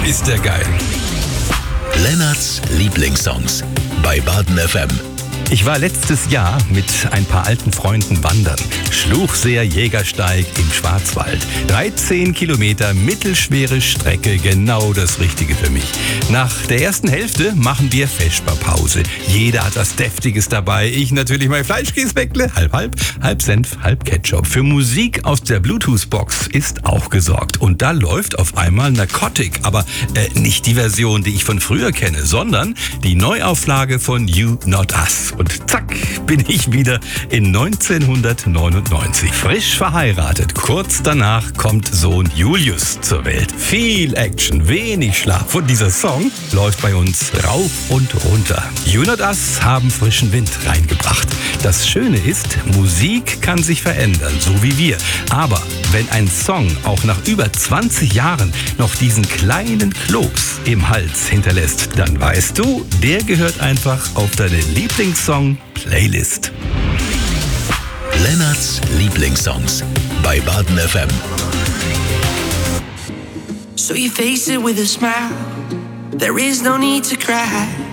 ist der geil. Lennarts Lieblingssongs bei Baden FM. Ich war letztes Jahr mit ein paar alten Freunden wandern. Schluchseer Jägersteig im Schwarzwald. 13 Kilometer mittelschwere Strecke, genau das Richtige für mich. Nach der ersten Hälfte machen wir Vesperpause. Jeder hat was Deftiges dabei. Ich natürlich mein Fleischkäsebäckle, halb Senf, halb Ketchup. Für Musik aus der Bluetooth-Box ist auch gesorgt. Und da läuft auf einmal Narcotic. Aber nicht die Version, die ich von früher kenne, sondern die Neuauflage von You Not Us. Und zack, bin ich wieder in 1999. Frisch verheiratet. Kurz danach kommt Sohn Julius zur Welt. Viel Action, wenig Schlaf. Und dieser Song läuft bei uns rauf und runter. You Not Us haben frischen Wind reingebracht. Das Schöne ist, Musik kann sich verändern, so wie wir. Aber wenn ein Song auch nach über 20 Jahren noch diesen kleinen Kloß im Hals hinterlässt, dann weißt du, der gehört einfach auf deine Lieblingssong-Playlist. Lennarts Lieblingssongs bei Baden FM. So you face it with a smile. There is no need to cry.